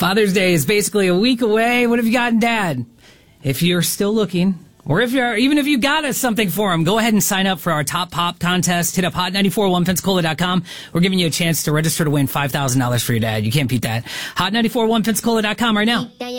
Father's Day is basically a week away. What have you gotten, Dad? If you're still looking, or even if you got us something for him, go ahead and sign up for our Top Pop contest. Hit up hot941pensacola.com. We're giving you a chance to register to win $5,000 for your dad. You can't beat that. Hot941pensacola.com right now.